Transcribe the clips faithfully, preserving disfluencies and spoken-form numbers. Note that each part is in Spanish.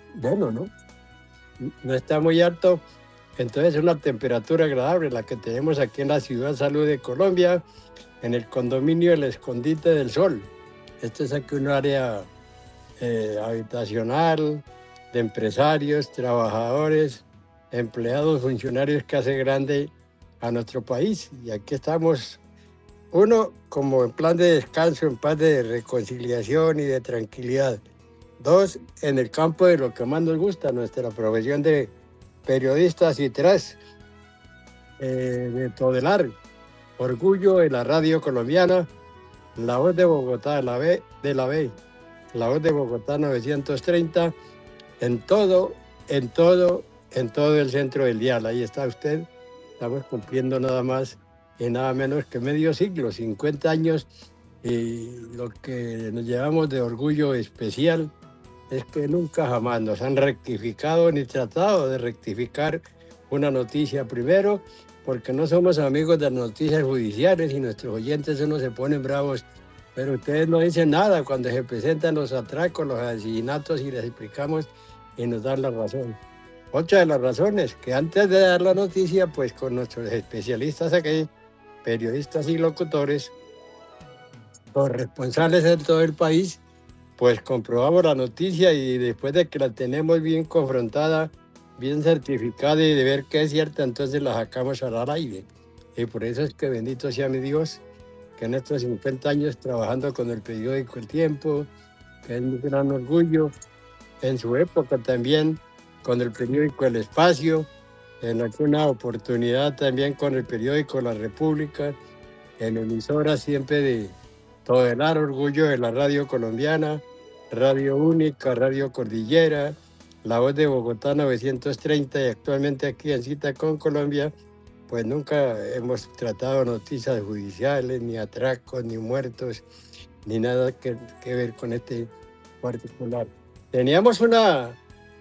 bueno, ¿no? No está muy alto, entonces es una temperatura agradable la que tenemos aquí en la Ciudad Salud de Colombia, en el condominio El Escondite del Sol. Este es aquí un área eh, habitacional de empresarios, trabajadores, empleados, funcionarios que hace grande a nuestro país. Y aquí estamos, uno, como en plan de descanso, en paz de reconciliación y de tranquilidad. Dos, en el campo de lo que más nos gusta, nuestra profesión de periodistas y tres, eh, de Todelar, orgullo de la radio colombiana, la voz de Bogotá, de la B, de la B, la voz de Bogotá novecientos treinta, en todo, en todo, en todo el centro del dial. Ahí está usted, estamos cumpliendo nada más y nada menos que medio siglo, cincuenta años, y lo que nos llevamos de orgullo especial es que nunca jamás nos han rectificado ni tratado de rectificar una noticia primero, porque no somos amigos de las noticias judiciales y nuestros oyentes no se ponen bravos, pero ustedes no dicen nada cuando se presentan los atracos, los asesinatos y les explicamos y nos dan la razón. Otra de las razones, que antes de dar la noticia, pues con nuestros especialistas aquí, periodistas y locutores, corresponsales en todo el país, pues comprobamos la noticia y después de que la tenemos bien confrontada, bien certificada y de ver que es cierta, entonces la sacamos al aire. Y por eso es que bendito sea mi Dios, que en estos cincuenta años trabajando con el periódico El Tiempo, que es mi gran orgullo, en su época también con el periódico El Espacio, en alguna oportunidad también con el periódico La República, en emisoras siempre de Todelar, orgullo de la radio colombiana, Radio Única, Radio Cordillera, La Voz de Bogotá novecientos treinta y actualmente aquí en Cita con Colombia, pues nunca hemos tratado noticias judiciales, ni atracos, ni muertos, ni nada que, que ver con este particular. Teníamos una,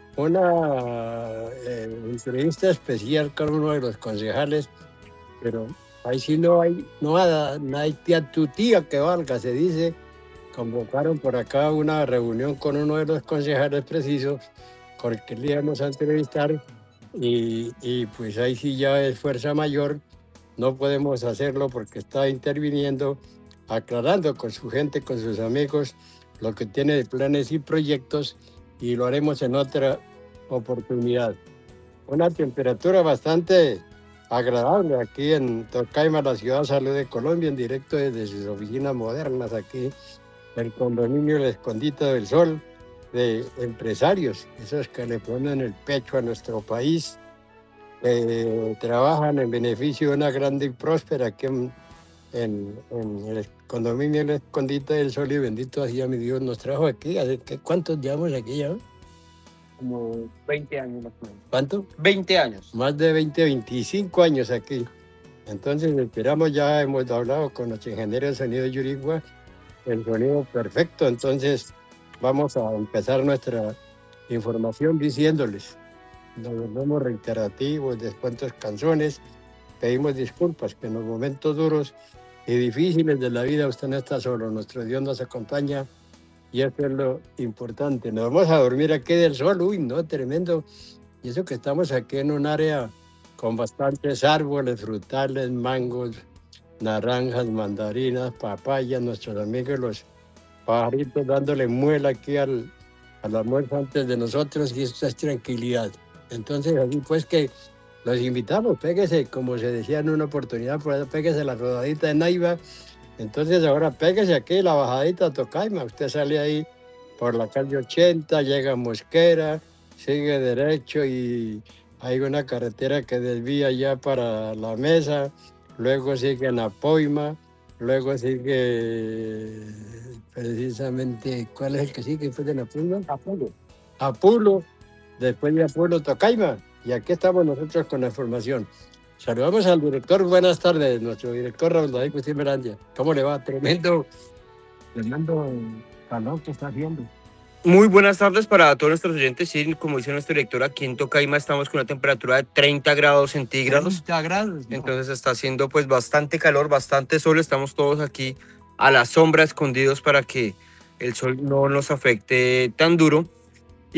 una eh, entrevista especial con uno de los concejales, pero ahí sí no hay nada, no hay tía tu tía que valga, se dice. Convocaron por acá una reunión con uno de los concejales precisos, con el que le íbamos a entrevistar, y, y pues ahí sí ya es fuerza mayor, no podemos hacerlo porque está interviniendo, aclarando con su gente, con sus amigos, lo que tiene de planes y proyectos, y lo haremos en otra oportunidad. Una temperatura bastante agradable aquí en Tocaima, la Ciudad Salud de Colombia, en directo desde sus oficinas modernas aquí, el condominio El Escondite del Sol, de empresarios, esos que le ponen el pecho a nuestro país, eh, trabajan en beneficio de una grande y próspera aquí en, en, en el condominio El Escondite del Sol, y bendito así a mi Dios nos trajo aquí. ¿Cuántos llevamos aquí ya? Como veinte años. ¿Cuánto? veinte años. Más de veinte, veinticinco años aquí. Entonces esperamos, ya hemos hablado con nuestro ingeniero de sonido de Yurigua, el sonido perfecto. Entonces vamos a empezar nuestra información diciéndoles, nos volvemos reiterativos, descuentos canciones, pedimos disculpas que en los momentos duros y difíciles de la vida usted no está solo, nuestro Dios nos acompaña. Y eso es lo importante. Nos vamos a dormir aquí del sol, uy, no, tremendo. Y eso que estamos aquí en un área con bastantes árboles frutales, mangos, naranjas, mandarinas, papayas, nuestros amigos los pajaritos dándole muela aquí al, al almuerzo antes de nosotros, y esto es tranquilidad. Entonces, así pues que los invitamos, péguese, como se decía en una oportunidad, por ahí, péguese la rodadita de Naiva. Entonces ahora péguese aquí la bajadita a Tocaima, usted sale ahí por la calle ochenta, llega a Mosquera, sigue derecho y hay una carretera que desvía ya para La Mesa, luego sigue en Apoima, luego sigue precisamente, ¿cuál es el que sigue después de Apoima? Apulo. Apulo, después de Apulo Tocaima, y aquí estamos nosotros con la información. Saludamos al director, buenas tardes, nuestro director Raúl David Custín Miranda. ¿Cómo le va? Tremendo, tremendo calor que está haciendo. Muy buenas tardes para todos nuestros oyentes. Sí, como dice nuestro director, aquí en Tocaima estamos con una temperatura de treinta grados centígrados. treinta grados. Entonces está haciendo pues bastante calor, bastante sol. Estamos todos aquí a la sombra, escondidos para que el sol no nos afecte tan duro.